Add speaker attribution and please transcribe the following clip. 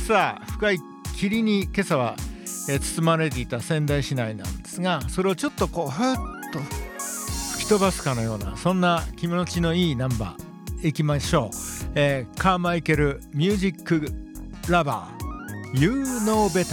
Speaker 1: さ深い霧に今朝は、包まれていた仙台市内なんですが、それをちょっとこうふっと吹き飛ばすかのような、そんな気持ちのいいナンバーいきましょう。カーマイケルミュージックラバー You Know Better。